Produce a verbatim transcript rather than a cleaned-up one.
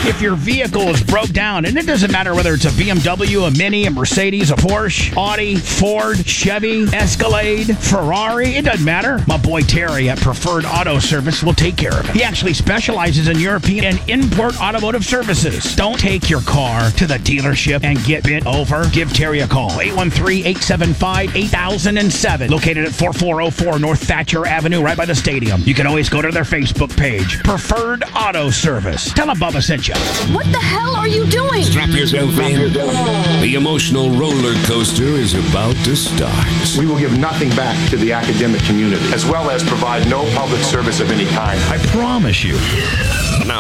If your vehicle is broke down, and it doesn't matter whether it's a B M W, a Mini, a Mercedes, a Porsche, Audi, Ford, Chevy, Escalade, Ferrari, it doesn't matter. My boy Terry at Preferred Auto Service will take care of it. He actually specializes in European and import automotive services. Don't take your car to the dealership and get bent over. Give Terry a call. eight one three, eight seven five, eight thousand seven. Located at forty-four oh four North Thatcher Avenue, right by the stadium. You can always go to their Facebook page. Preferred Auto Service. Tell them Bubba sent you. What the hell are you doing? Strap yourself in. The emotional roller coaster is about to start. We will give nothing back to the academic community, as well as provide no public service of any kind. I promise you.